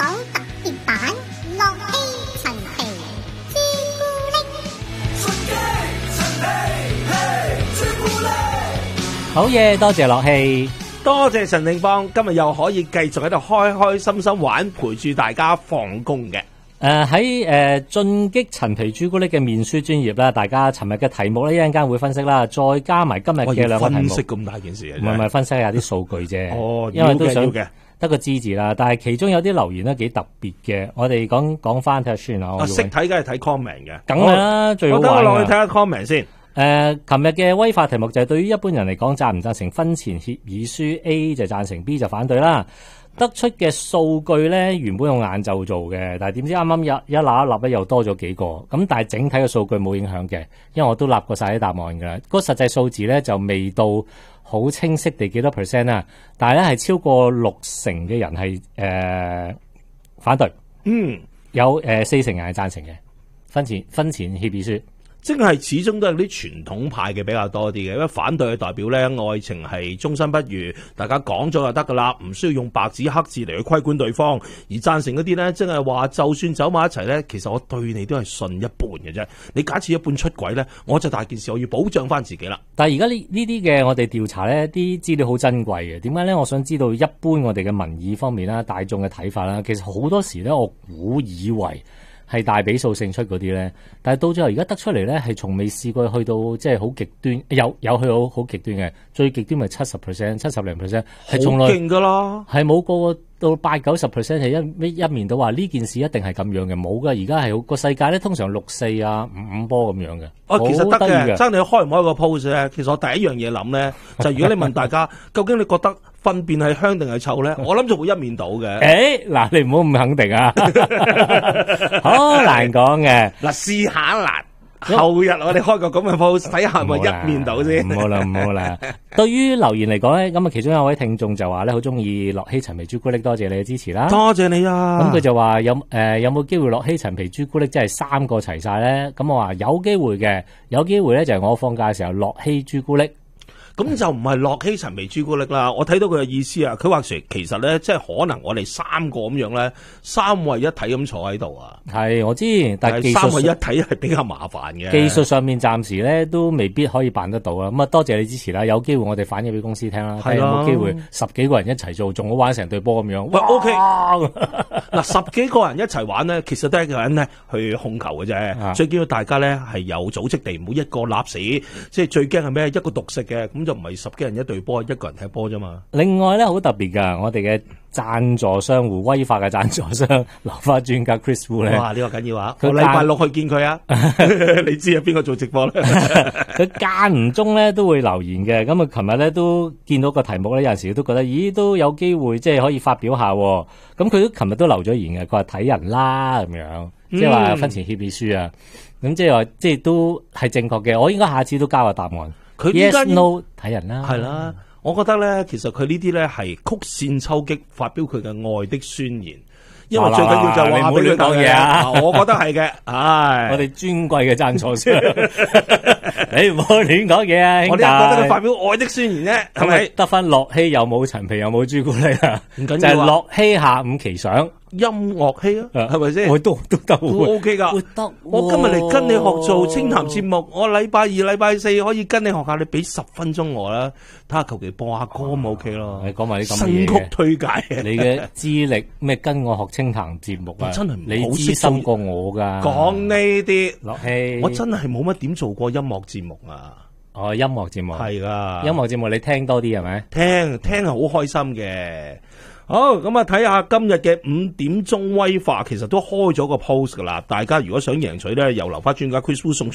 爽特別版，樂希陳皮朱古力。 出擊陳皮嘿朱古力。 好嘢，多謝樂希。 多謝陳定邦，今日又可以繼續喺度開開心心玩，陪住大家放工嘅。 喺進擊陳皮朱古力嘅面書專頁啦，大家尋日嘅題目咧一陣間會分析啦，再加埋今日嘅兩個題目。 分析咁大件事啊？ 唔係分析下啲數據啫。 哦， 因為都想嘅得個知字啦，但係其中有啲留言都幾特別嘅，我哋講翻睇下先啊。 識睇梗係睇 comment 嘅， 梗係啦，最好玩。 我等我落去睇下 comment 先。 琴日嘅威化題目就係對於一般人嚟講贊唔贊成婚前協議書 A 就贊成 B 就反對啦。得出嘅數據咧原本用晏晝做嘅，但係點知啱啱一立咧又多咗幾個，咁但係整體嘅數據冇影響嘅，因為我都立過晒啲答案㗎啦。嗰個實際數字咧就未到好清晰地幾多 percent 啦，但係咧係超過60%嘅人係反對，有40%人係贊成嘅婚前協議書。 即係始終都係啲傳統派嘅比較多啲嘅，因為反對嘅代表咧，愛情係終身不渝，大家講咗就得噶啦，唔需要用白紙黑字嚟去規管對方。而贊成嗰啲咧，真係話就算走埋一齊咧，其實我對你都係信一半嘅啫。你假設一半出軌咧，我就大件事，我要保障翻自己啦。 但係而家呢啲嘅我哋調查咧，啲資料好珍貴嘅。點解咧？我想知道一般我哋嘅民意方面啦，大眾嘅睇法啦，其實好多時咧，我以為係大比數勝出嗰啲咧，但係到最後而家得出嚟咧，係從未試過去到即係好極端，有去到好極端嘅，最極端咪70%、70%，係從來好勁噶啦， 係冇過到80-90%係一面倒話呢件事一定係咁樣嘅，冇噶。而家係個世界咧，通常6-4啊、5-5波咁樣嘅。 其實得嘅，真你開唔開個 post 咧？其實我第一樣嘢諗咧，就係如果你問大家究竟你覺得糞便係香定係臭咧，我諗就會一面倒嘅。 嗱，你唔好咁肯定啊，好難講嘅。 嗱，試下難。後日我哋開個咁嘅 post 睇下係咪一面倒先。 唔好啦。對於留言嚟講咧，咁啊其中有位聽眾就話咧好中意樂希陳皮朱古力，多謝你嘅支持啦。 多謝你啊。 咁佢就話有冇機會樂希陳皮朱古力即係3個齊晒咧？咁我話有機會嘅，有機會咧就係我放假嘅時候樂希朱古力。 咁就唔係樂希陳皮朱古力啦，我睇到佢嘅意思啊，佢話其實咧，即係可能我哋3個咁樣咧，3位一體咁坐喺度啊。 係我知，但係 3位一體係比較麻煩嘅。 技術上面暫時咧都未必可以辦得到啦。咁啊，多謝你支持啦，有機會我哋反映俾公司聽啦，睇有冇機會10幾個人一齊做，仲好玩成隊波咁樣。 喂 ，OK，嗱10幾個人一齊玩咧，其實都係一個人咧去控球嘅啫。最緊要大家咧係有組織地，唔好一個立屎。即係最驚係咩？一個獨食嘅。咁就唔係10幾人一隊波，一個人踢波啫嘛。另外咧好特別噶，我哋嘅贊助商戶威化嘅贊助商流花專家 Chris Wu 咧，哇呢個緊要啊！我禮拜6去見佢啊，你知啊邊個做直播咧？佢間唔中咧都會留言嘅。咁啊，琴日咧都見到個題目咧，有陣時都覺得咦都有機會即係可以發表下。咁佢都琴日都留咗言嘅，佢話睇人啦咁樣，即係話婚前協議書啊。咁即係話即係都係正確嘅。我應該下次都交個答案。佢 Yes No 睇人啦，係啦，我覺得咧，其實佢呢啲咧係曲線抽擊，發表佢嘅愛的宣言。因為最緊要就話俾佢講嘢啊，我覺得係嘅，唉，我哋尊貴嘅贊助商，你唔好亂講嘢啊，兄弟！我哋覺得佢發表愛的宣言啫，係咪？得翻樂希又冇陳皮又冇朱古力啊，唔緊要啊，就係樂希下午奇想。音樂戲啊，係咪先？我都得，都 OK 噶。得，我今日嚟跟你學做清談節目，我禮拜2、禮拜4可以跟你學下，你俾10分鐘我啦，睇下求其播下歌咪 OK 咯。你講埋啲咁嘅嘢，新曲推介，你嘅資歷咩？跟我學清談節目啊，真係你資深過我噶。講呢啲，樂希，我真係冇乜點做過音樂節目啊。哦，音樂節目係噶，音樂節目你聽多啲係咪？聽係好開心嘅。好，咁啊睇下今日嘅5點鐘威化，其實都開咗個 post 噶啦。大家如果想贏取咧，由流花專家 Chris Wu 送出